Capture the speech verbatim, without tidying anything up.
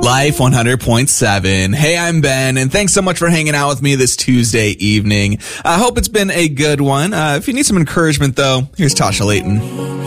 Life one hundred point seven. Hey, I'm Ben, and thanks so much for hanging out with me this Tuesday evening. I hope it's been a good one. Uh, if you need some encouragement, though, here's Tasha Layton.